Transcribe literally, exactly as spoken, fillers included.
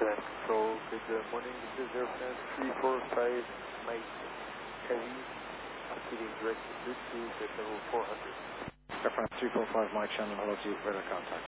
Command Control, good uh, morning. This is Air France three four five Mike Heavy, proceeding direct to Bluetooth at level four hundred. Air France three four five Mike Shannon, hello to you, radar contact.